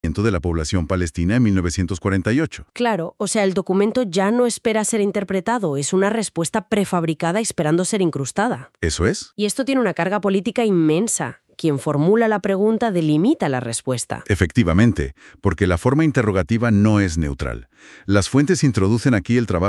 de la población palestina en 1948. Claro, o sea, el documento ya no espera ser interpretado, es una respuesta prefabricada esperando ser incrustada. ¿Eso es? Y esto tiene una carga política inmensa. Quien formula la pregunta delimita la respuesta. Efectivamente, porque la forma interrogativa no es neutral. Las fuentes introducen aquí el trabajo